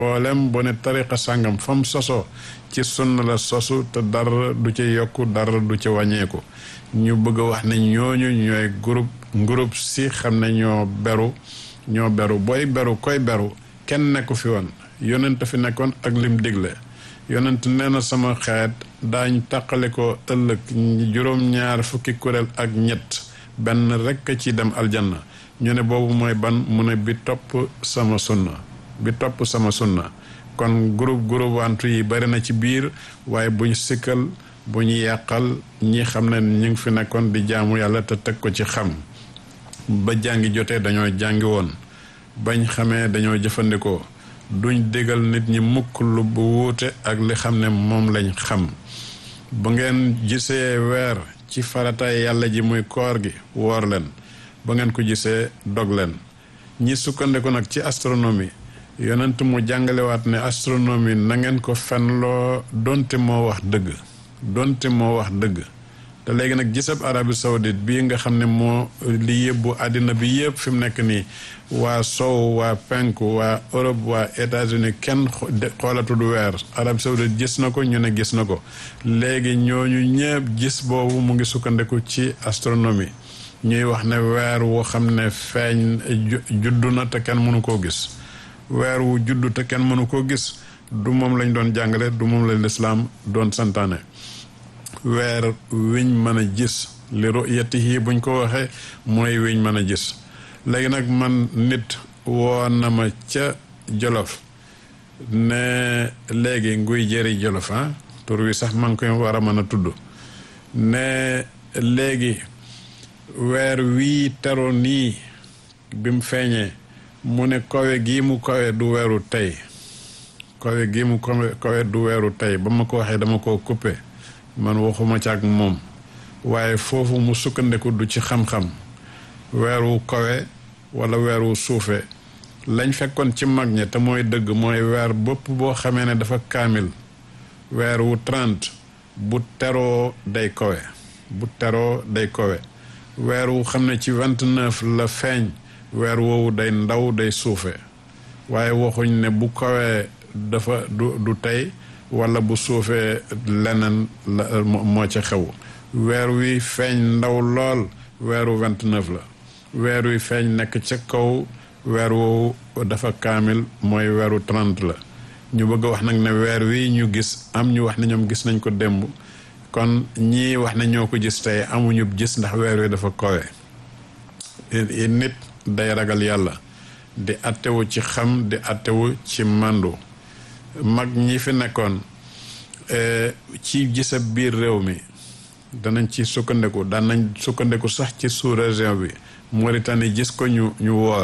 mboolem bu ne tariqa sàngam fam soso ci sunna la sosu te dara du ci yokku dara du ci wàññeeku ñu bëgg a wax ne ñooñu ñooy groupe si xam ne ñoo beru booy beru koy beru kenn nekku fi woon yonent fi nekkoon ak lim digle yonent nee na sama xeet daañ tàqale ko ëllëg juróom-ñaar fukki kuréel ak ñett benn rekk ci dem aljanna ñu ne boobu mooy ban mu ne bi topp sama sunna kon groupe wantu yi bari na ci biir waaye buñ sikkal bu ñu yàqal ñi xam ne ñu ngi fi nekkoon di jaamu yàlla te teg ko ci xam ba jàngi jotee dañoo jàngi woon bañ xamee dañoo jëfandikoo duñ dégal nit ñi mukk lu bu wuute ak li xam ne moom lañ xam bu ngeen gisee weer ci farataay yàlla ji muy koor gi woor leen ba ngeen ko gisee dog leen ñi sukkandiku nag ci astronomie yonent mu jàngalewaat ne astronomie na ngeen ko fenloo donte moo wax dëgg te léegi nag gisab Arabie Saoudite bii nga xam ne moo li yëbbu àddina bi yëpp fi mu nekk nii waa sow waa penku waa Europe waa États-Unis kenn xoolatul weer Arabie Saoudite gis na ko ñu ne gis na ko léegi ñooñu ñëpp gis boobu mu ngi sukkandiku ci astronomie ñuy wax ne weer wu xam ne feeñ juddu na te kenn mënu koo gis weer wu juddu te kenn mënu koo gis du moom lañ doon jàngale du moom lañ lislaam doon santaane weer wiñ mën a gis li ru'yatihi buñ ko waxee mooy wiñ mën a gis léegi nag man nit woo na ma ca Jolof ne léegi nguy jëri Jolof tur wi sax man koy war a mën a tudd ne léegi weer wii tero nii bi mu feeñee mu ne kawe gii mu kawe du weeru tey ba ma ko waxee dama koo coupé man waxuma ci ak moom waaye foofu mu sukkandiku du ci xam-xam weer wu kawe wala weer wu suufe lañ fekkoon ci mag ñi te mooy dëgg mooy weer bopp boo xamee ne dafa kaamil weer wu 30 bu teroo day kawe weer wu xam ne ci 29 la feeñ weer woowu day ndaw day suufe waaye waxuñ ne bu kawee dafa du tey wala bu suufee leneen la moo ca xew weer wi feeñ ndaw lool weeru 29 la weer wi feeñ nekk ca kaw weer woowu dafa kaamil mooy weeru 30 la ñu bëgg a wax nag ne weer wi ñu gis am ñu wax ne ñoom gis nañ ko démb kon ñii wax ne ñoo ko gis tey amuñu gis ndax weer wi dafa kawe nit day ragal yàlla di attewu ci xam di attewu ci màndu mag ñi fi nekkoon ci gisa biir réew mi danañ ci sukkandiku daan nañ sukkandiku sax ci sous-région bi Mauritanie gis ko ñu woor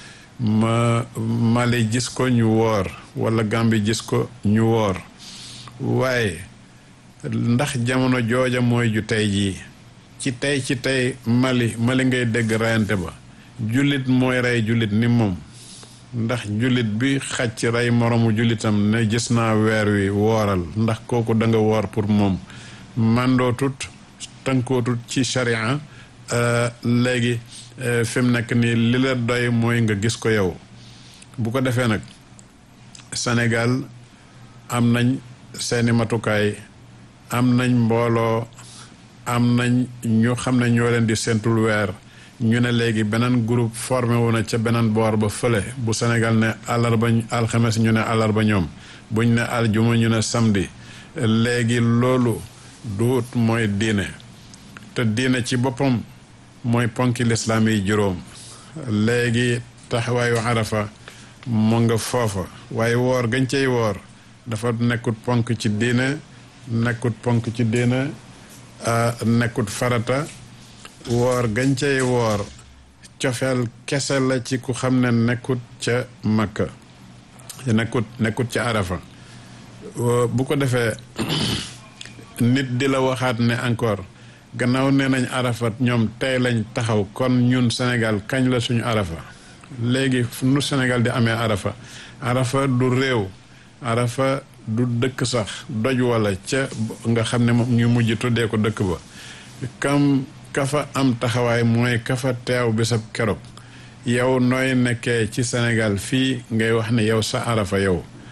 Mali gis ko ñu woor wala Gambie gis ko ñu woor waaye ndax jamono jooja mooy ju tey jii ci tey Mali ngay dégg rayante ba jullit mooy rey jullit ni moom ndax jullit bi xàcc rey moromu jullitam ne gis naa weer wi wooral ndax kooku da nga woor pour moom mandootut tënkootut ci sharia léegi fi mu nekk nii li la doy mooy nga gis ko yow bu ko defee nag Sénégal am nañ seeni matukaay am nañ mbooloo am nañ ñu xam ne ñoo leen di sentul weer ñu ne léegi beneen groupe formé wu na ca beneen boor ba fële bu Sénégal ne àllarba alxames ñu ne àllarba ñoom buñ ne aljuma ñu ne samedi léegi loolu duut mooy diine te diine ci boppam mooy ponki lislaam yi juróom léegi taxawaayu arafa mu nga foofa waaye woor gañ cey woor dafa nekkut ponk ci diine nekkut farata woor gañ cey woor cofeel kese la ci ku xam ne nekkut ca Makka nekkut ca Arafa bu ko defee nit di la waxaat ne encore gannaaw nee nañ Arafat ñoom tey lañ taxaw kon ñun Sénégal kañ la suñu Arafa léegi nu Sénégal di amee Arafa du réew Arafa du dëkk sax doj wala ca nga xam ne moom ñu mujj tuddee ko dëkk ba kafa am taxawaay mooy kafa teew bisab keroog yow nooy nekkee ci Sénégal fii ngay wax ne yow sa Arafa yow